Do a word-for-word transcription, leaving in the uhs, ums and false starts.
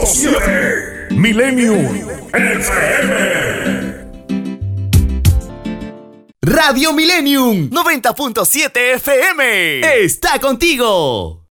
siete. Millennium F M. Radio Millennium noventa punto siete F M está contigo.